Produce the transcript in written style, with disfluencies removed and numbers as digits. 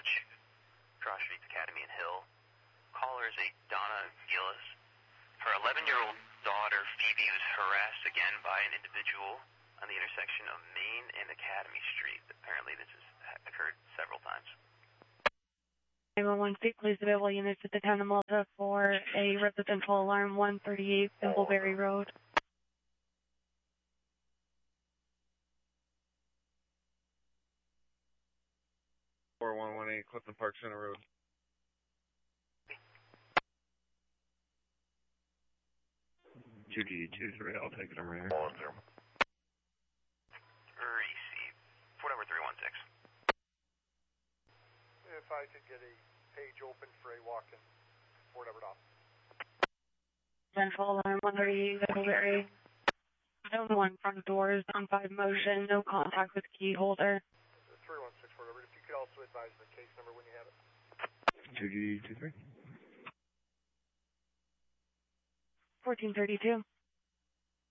Bridge, Cross Streets Academy and Hill. Caller is a Donna Gillis. Her 11-year-old daughter, Phoebe, was harassed again by an individual on the intersection of Main and Academy Street. Apparently this has occurred several times. 911 please available units at the town of Malta for a residential alarm 138 Thimbleberry Road. Clifton Park Center Road. I'll take it over here. Receive. Fort Edward 316. If I could get a page open for a walk-in Fort Edward office. Central alarm 138 Thimbleberry. Zone 1 front doors on 5 motion, no contact with key holder. 316 Fort Edward. If you could also advise the case number when you have it. 2G23. 1432.